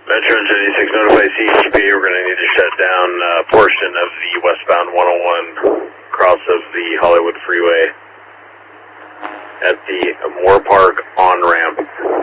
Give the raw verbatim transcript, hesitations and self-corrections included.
Metro eighty-six, notify C H P. We're going to need to shut down a portion of the westbound one oh one cross of the Hollywood Freeway at the Moore Park on-ramp.